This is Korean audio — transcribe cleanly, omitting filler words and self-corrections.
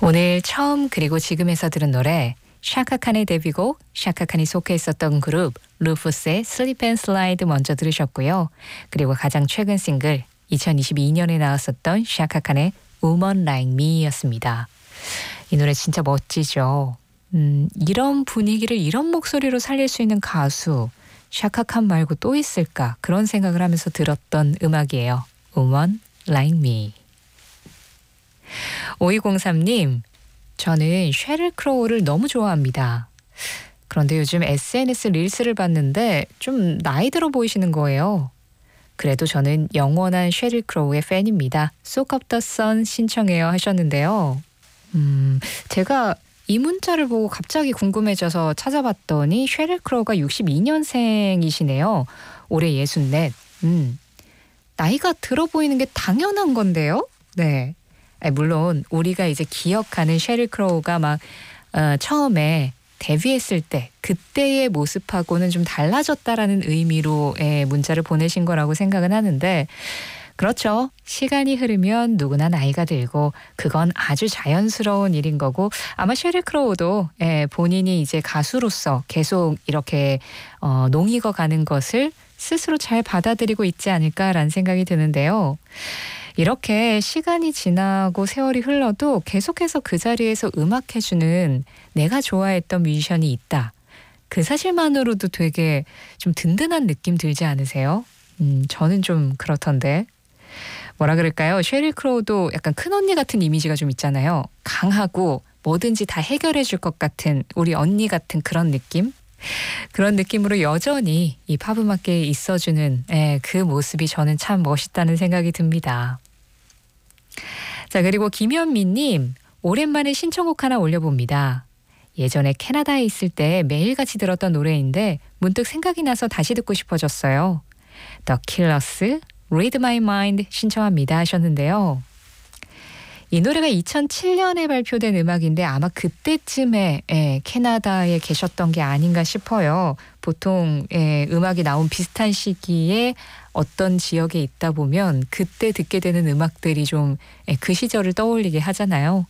오늘 처음 그리고 지금에서 들은 노래 샤카칸의 데뷔곡, 샤카칸이 속해 있었던 그룹 루푸스의 Slip and Slide 먼저 들으셨고요. 그리고 가장 최근 싱글 2022년에 나왔었던 샤카칸의 Woman Like Me였습니다. 이 노래 진짜 멋지죠. 이런 분위기를 이런 목소리로 살릴 수 있는 가수 샤카칸 말고 또 있을까 그런 생각을 하면서 들었던 음악이에요. Woman Like Me. 5203님, 저는 셰릴 크로우를 너무 좋아합니다. 그런데 요즘 SNS 릴스를 봤는데 좀 나이 들어 보이시는 거예요. 그래도 저는 영원한 셰릴 크로우의 팬입니다. Soak Up the Sun 신청해요 하셨는데요. 제가 이 문자를 보고 갑자기 궁금해져서 찾아봤더니 셰릴 크로우가 62년생이시네요. 올해 64. 나이가 들어 보이는 게 당연한 건데요. 네. 물론 우리가 이제 기억하는 셰릴 크로우가 막 처음에 데뷔했을 때 그때의 모습하고는 좀 달라졌다라는 의미로 문자를 보내신 거라고 생각은 하는데 그렇죠. 시간이 흐르면 누구나 나이가 들고 그건 아주 자연스러운 일인 거고 아마 셰릴 크로우도 본인이 이제 가수로서 계속 이렇게 농익어 가는 것을 스스로 잘 받아들이고 있지 않을까라는 생각이 드는데요. 이렇게 시간이 지나고 세월이 흘러도 계속해서 그 자리에서 음악해주는 내가 좋아했던 뮤지션이 있다. 그 사실만으로도 되게 좀 든든한 느낌 들지 않으세요? 저는 좀 그렇던데. 뭐라 그럴까요? 셰릴 크로우도 약간 큰언니 같은 이미지가 좀 있잖아요. 강하고 뭐든지 다 해결해 줄 것 같은 우리 언니 같은 그런 느낌? 그런 느낌으로 여전히 이 팝음악계에 있어주는 그 모습이 저는 참 멋있다는 생각이 듭니다. 자, 그리고 김현미님, 오랜만에 신청곡 하나 올려봅니다. 예전에 캐나다에 있을 때 매일같이 들었던 노래인데 문득 생각이 나서 다시 듣고 싶어졌어요. The Killers, Read My Mind 신청합니다 하셨는데요. 이 노래가 2007년에 발표된 음악인데 아마 그때쯤에 캐나다에 계셨던 게 아닌가 싶어요. 보통 음악이 나온 비슷한 시기에 어떤 지역에 있다 보면 그때 듣게 되는 음악들이 좀 그 시절을 떠올리게 하잖아요.